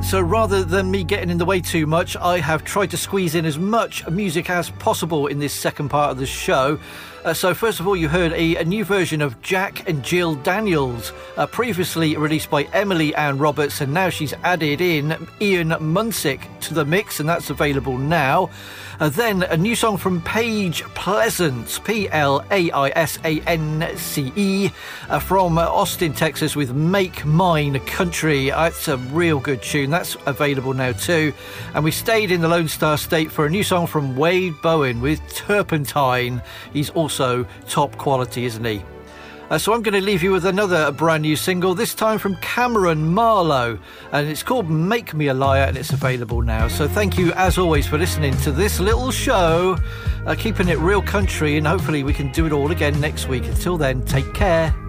So rather than me getting in the way too much, I have tried to squeeze in as much music as possible in this second part of the show. So first of all, you heard a new version of Jack and Jill Daniels, previously released by Emily Ann Roberts, and now she's added in Ian Munsick to the mix, and that's available now. Then a new song from Paige Pleasance, Plaisance, from Austin, Texas, with Make Mine Country. It's a real good tune. That's available now too. And we stayed in the Lone Star State for a new song from Wade Bowen with Turpentine. He's also top quality, isn't he? So I'm going to leave you with another brand new single, this time from Cameron Marlowe, and it's called Make Me a Liar, and it's available now. So thank you as always for listening to this little show, keeping it real country, and hopefully we can do it all again next week. Until then, take care.